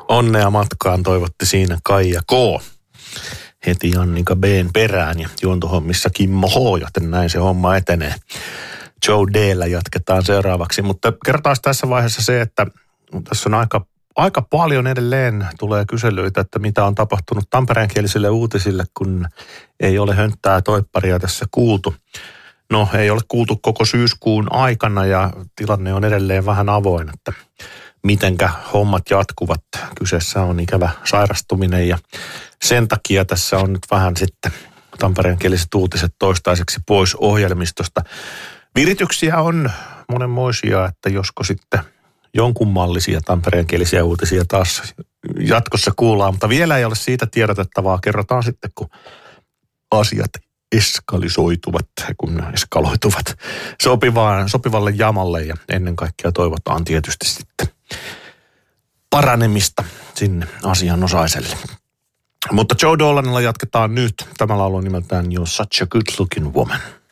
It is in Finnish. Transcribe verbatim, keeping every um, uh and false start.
Onnea matkaan toivotti siinä Kaija K. Heti Annika B:n perään ja juontohommissa Kimmo H, joten näin se homma etenee. Joe D:llä jatketaan seuraavaksi, mutta kertaan tässä vaiheessa se, että tässä on aika, aika paljon edelleen tulee kyselyitä, että mitä on tapahtunut tampereenkielisille uutisille, kun ei ole hönttää toipparia tässä kuultu. No, ei ole kuultu koko syyskuun aikana ja tilanne on edelleen vähän avoin, että mitenkä hommat jatkuvat. Kyseessä on ikävä sairastuminen ja sen takia tässä on nyt vähän sitten tampereenkieliset uutiset toistaiseksi pois ohjelmistosta. Virityksiä on monenmoisia, että josko sitten jonkunmallisia tampereenkielisiä uutisia taas jatkossa kuullaan, mutta vielä ei ole siitä tiedotettavaa. Kerrotaan sitten, kun asiat eskalisoituvat, kun eskaloituvat sopivaan, sopivalle jamalle ja ennen kaikkea toivotaan tietysti sitten paranemista sinne asianosaiselle. Mutta Joe Dolanilla jatketaan nyt. Tämä laulu on nimeltään You're Such a Good Looking Woman.